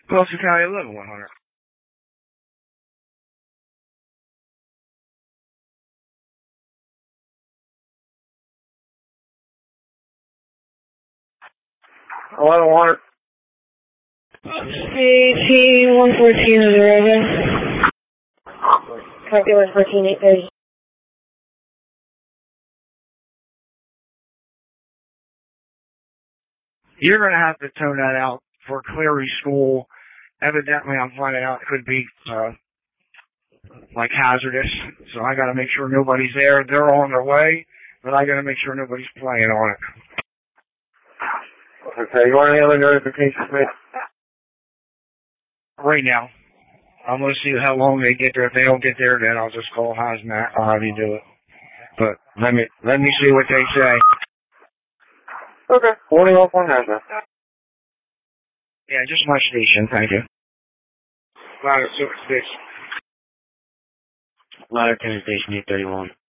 Wilson County 11100. AT 114 on the road. Copy 114 830. You're going to have to tone that out for Cleary School. Evidently, I'm finding out it could be, like hazardous. So I got to make sure nobody's there. They're on their way, but I got to make sure nobody's playing on it. Okay, you want any other notifications, mate? Right now. I'm going to see how long they get there. If they don't get there, then I'll just call Hazmat. I'll have you do it. But let me see what they say. Okay, warning off on Hazmat. Yeah, just my station, thank you. Ladder 6. Ladder 10 Station 831.